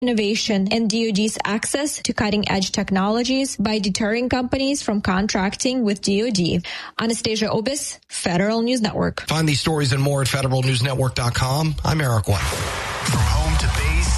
innovation and DoD's access to cutting-edge technologies by deterring companies from contracting with DoD. Anastasia Obis, Federal News Network. Find these stories and more at federalnewsnetwork.com. I'm Eric White. From home to base,